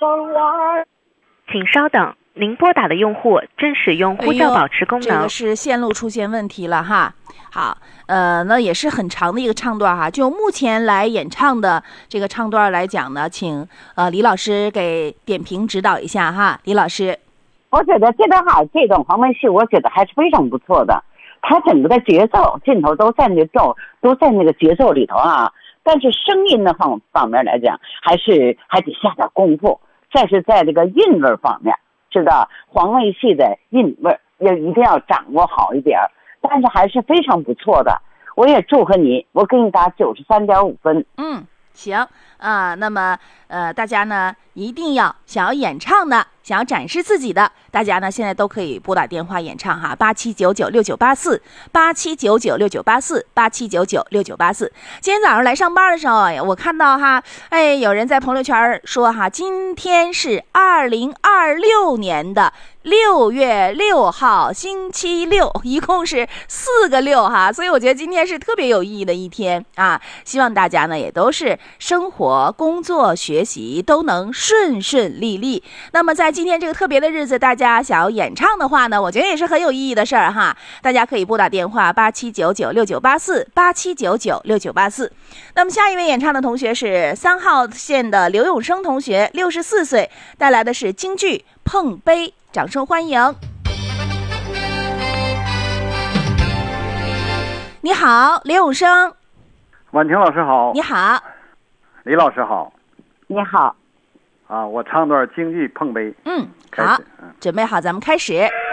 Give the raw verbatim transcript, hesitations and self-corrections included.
请稍等，您拨打的用户正使用呼叫保持功能。 哎、这个是线路出现问题了哈。好，呃，那也是很长的一个唱段哈。就目前来演唱的这个唱段来讲呢，请呃李老师给点评指导一下哈。李老师， 我觉得这段哈，这段黄梅戏，我觉得还是非常不错的。它整个的节奏镜头都在那个都在那个节奏里头啊。但是声音的方方面来讲，还是还得下点功夫。再是在这个韵味方面，知道黄梅戏的韵味也一定要掌握好一点，但是还是非常不错的。我也祝贺你，我给你打九十三点五分。 嗯，行啊。那么呃，大家呢一定要想要演唱的，想要展示自己的，大家呢现在都可以拨打电话演唱哈，八七九九六九八四，八七九九六九八四，八七九九六九八四。今天早上来上班的时候，我看到哈，哎，有人在朋友圈说哈，今天是二零二六年的六月六号，星期六，一共是四个六哈，所以我觉得今天是特别有意义的一天啊！希望大家呢也都是生活、工作、学习都能顺顺利利。那么在今天这个特别的日子，大家想要演唱的话呢，我觉得也是很有意义的事儿哈。大家可以拨打电话八七九九六九八四，八七九九六九八四。那么下一位演唱的同学是三号线的刘永生同学，六十四岁，带来的是京剧《碰杯》。掌声欢迎！你好，刘永生。 婉婷老师好。 你好， 李老师好。 你好。 啊，我唱段京剧《碰杯》。 嗯，好，准备好，咱们开始。